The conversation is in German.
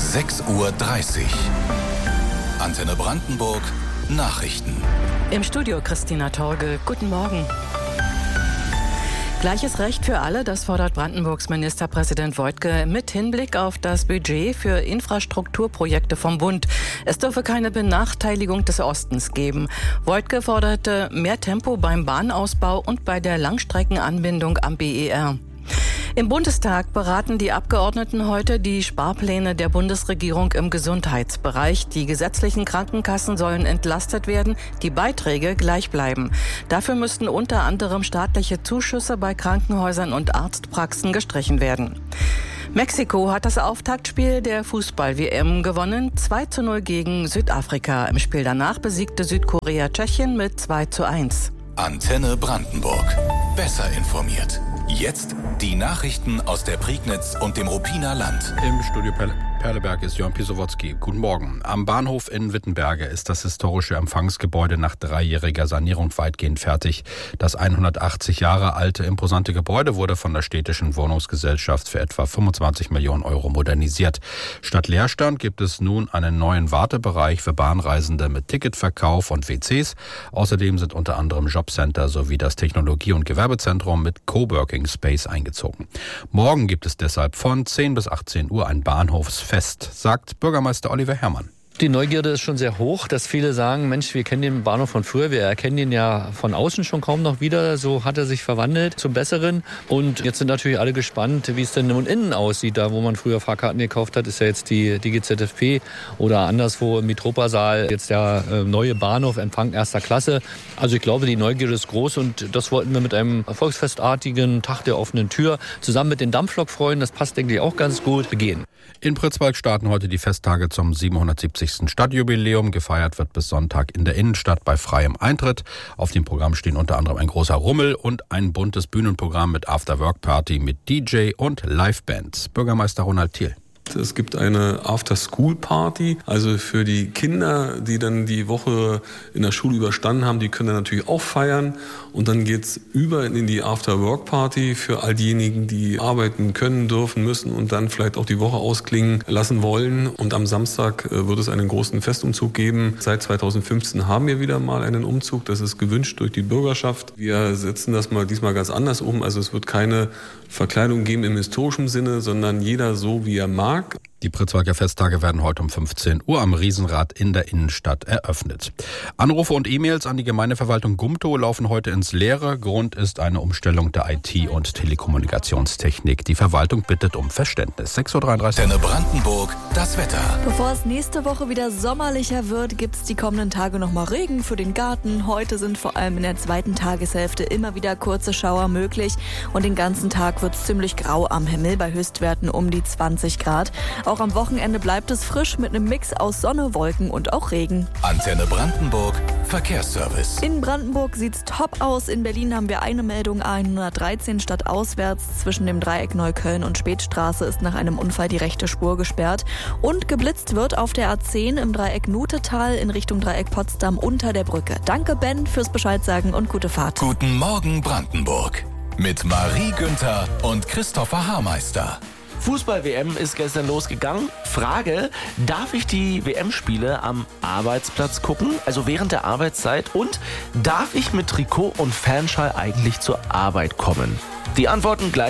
6:30 Uhr. Antenne Brandenburg Nachrichten. Im Studio Christina Torge. Guten Morgen. Gleiches Recht für alle, das fordert Brandenburgs Ministerpräsident Woidke mit Hinblick auf das Budget für Infrastrukturprojekte vom Bund. Es dürfe keine Benachteiligung des Ostens geben. Woidke forderte mehr Tempo beim Bahnausbau und bei der Langstreckenanbindung am BER. Im Bundestag beraten die Abgeordneten heute die Sparpläne der Bundesregierung im Gesundheitsbereich. Die gesetzlichen Krankenkassen sollen entlastet werden, die Beiträge gleich bleiben. Dafür müssten unter anderem staatliche Zuschüsse bei Krankenhäusern und Arztpraxen gestrichen werden. Mexiko hat das Auftaktspiel der Fußball-WM gewonnen, 2:0 gegen Südafrika. Im Spiel danach besiegte Südkorea Tschechien mit 2:1. Antenne Brandenburg. Besser informiert. Jetzt die Nachrichten aus der Prignitz und dem Ruppiner Land. Im Studio Perleberg ist Jörn Pisowotzki. Guten Morgen. Am Bahnhof in Wittenberge ist das historische Empfangsgebäude nach 3-jähriger Sanierung weitgehend fertig. Das 180 Jahre alte, imposante Gebäude wurde von der städtischen Wohnungsgesellschaft für etwa 25 Millionen Euro modernisiert. Statt Leerstand gibt es nun einen neuen Wartebereich für Bahnreisende mit Ticketverkauf und WCs. Außerdem sind unter anderem Jobcenter sowie das Technologie- und Gewerbezentrum mit Coworking Space eingezogen. Morgen gibt es deshalb von 10 bis 18 Uhr ein Bahnhofsfest, sagt Bürgermeister Oliver Herrmann. Die Neugierde ist schon sehr hoch, dass viele sagen, Mensch, wir kennen den Bahnhof von früher, wir erkennen ihn ja von außen schon kaum noch wieder. So hat er sich verwandelt zum Besseren. Und jetzt sind natürlich alle gespannt, wie es denn nun innen aussieht. Da, wo man früher Fahrkarten gekauft hat, ist ja jetzt die GZFP oder anderswo im Mitropa-Saal jetzt der neue Bahnhof, Empfang erster Klasse. Also ich glaube, die Neugierde ist groß und das wollten wir mit einem volksfestartigen Tag der offenen Tür zusammen mit den Dampflokfreunden, das passt denke ich auch ganz gut, begehen. In Pritzwalk starten heute die Festtage zum 770. Stadtjubiläum. Gefeiert wird bis Sonntag in der Innenstadt bei freiem Eintritt. Auf dem Programm stehen unter anderem ein großer Rummel und ein buntes Bühnenprogramm mit After-Work-Party mit DJ und Liveband. Bürgermeister Ronald Thiel. Es gibt eine After-School-Party, also für die Kinder, die dann die Woche in der Schule überstanden haben, die können dann natürlich auch feiern. Und dann geht's über in die After-Work-Party für all diejenigen, die arbeiten können, dürfen, müssen und dann vielleicht auch die Woche ausklingen lassen wollen. Und am Samstag wird es einen großen Festumzug geben. Seit 2015 haben wir wieder mal einen Umzug. Das ist gewünscht durch die Bürgerschaft. Wir setzen das diesmal ganz anders um. Also es wird keine Verkleidung geben im historischen Sinne, sondern jeder so, wie er mag. Die Pritzwalker Festtage werden heute um 15 Uhr am Riesenrad in der Innenstadt eröffnet. Anrufe und E-Mails an die Gemeindeverwaltung Gumtow laufen heute ins Leere. Grund ist eine Umstellung der IT- und Telekommunikationstechnik. Die Verwaltung bittet um Verständnis. 6:33 Uhr. Antenne Brandenburg, das Wetter. Bevor es nächste Woche wieder sommerlicher wird, gibt es die kommenden Tage nochmal Regen für den Garten. Heute sind vor allem in der zweiten Tageshälfte immer wieder kurze Schauer möglich. Und den ganzen Tag wird es ziemlich grau am Himmel bei Höchstwerten um die 20 Grad. Auch am Wochenende bleibt es frisch mit einem Mix aus Sonne, Wolken und auch Regen. Antenne Brandenburg, Verkehrsservice. In Brandenburg sieht's top aus. In Berlin haben wir eine Meldung A113 stadtauswärts. Zwischen dem Dreieck Neukölln und Spätstraße ist nach einem Unfall die rechte Spur gesperrt. Und geblitzt wird auf der A10 im Dreieck Nutetal in Richtung Dreieck Potsdam unter der Brücke. Danke Ben fürs Bescheidsagen und gute Fahrt. Guten Morgen Brandenburg. Mit Marie Günther und Christopher Haarmeister. Fußball-WM ist gestern losgegangen. Frage, darf ich die WM-Spiele am Arbeitsplatz gucken, also während der Arbeitszeit? Und darf ich mit Trikot und Fanschal eigentlich zur Arbeit kommen? Die Antworten gleich.